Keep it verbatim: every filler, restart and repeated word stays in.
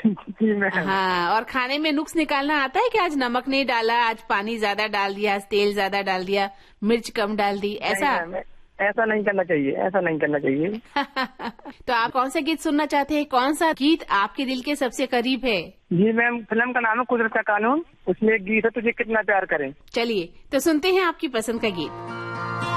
जी ma'am. हाँ, और खाने में नुक्स निकालना आता है कि आज नमक नहीं डाला, आज पानी ज्यादा डाल दिया, आज तेल ज्यादा डाल दिया, मिर्च कम डाल दी, ऐसा? ऐसा नहीं करना चाहिए, ऐसा नहीं करना चाहिए। तो आप कौन सा गीत सुनना चाहते हैं? कौन सा गीत आपके दिल के सबसे करीब है? जी मैम, फिल्म का नाम है कुदरत का कानून, उसमें एक गीत है तुझे कितना प्यार करें। चलिए तो सुनते हैं आपकी पसंद का गीत।